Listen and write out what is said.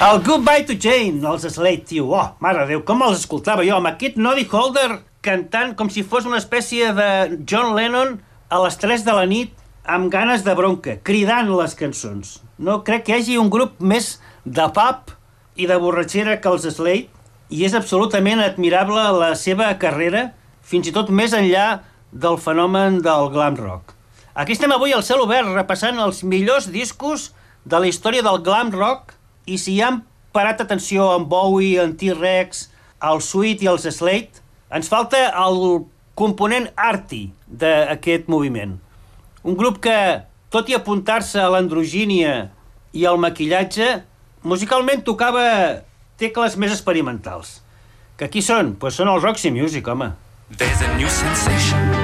El Goodbye to Jane, els Slade, tio. Oh, mare de Déu, com els escoltava jo, amb aquest Noddy Holder cantant com si fos una espècie de John Lennon a les 3 de la nit amb ganes de bronca, cridant les cançons. No crec que hi hagi un grup més de pub i de borratxera que els Slade, i és absolutament admirable la seva carrera, fins i tot més enllà del fenomen del glam rock. Aquí estem avui al cel obert repassant els millors discos de la història del glam rock, i si han parat atenció en Bowie, en T-Rex, el Sweet i els Slade, ens falta el component arty d'aquest moviment. Un grup que, tot i apuntar-se a l'androgínia i al maquillatge, musicalment tocava tecles més experimentals. Que qui són? Pues són el Roxy Music, home. There's a new sensation